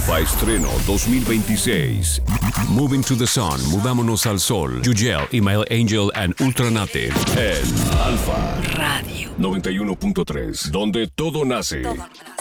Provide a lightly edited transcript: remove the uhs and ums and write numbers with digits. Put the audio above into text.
Alfa Estreno 2026. Moving to the Sun, Mudámonos al Sol. Yugel, Email Angel and Ultranative. En Alfa Radio 91.3, donde todo nace.